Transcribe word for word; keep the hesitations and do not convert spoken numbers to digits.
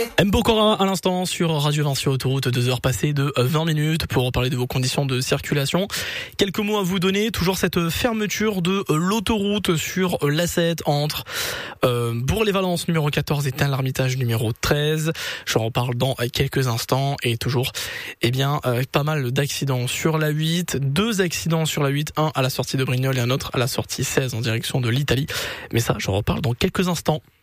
Mbokora à l'instant sur Radio Vinci Autoroute, deux heures passées de vingt minutes pour parler de vos conditions de circulation. Quelques mots à vous donner, toujours cette fermeture de l'autoroute sur l'A sept entre euh, Bourg-les-Valences numéro quatorze et Tain-l'Hermitage numéro treize. Je en parle dans quelques instants et toujours eh bien euh, pas mal d'accidents sur l'A huit, deux accidents sur l'A huit, un à la sortie de Brignoles et un autre à la sortie seize en direction de l'Italie. Mais ça, je reparle dans quelques instants.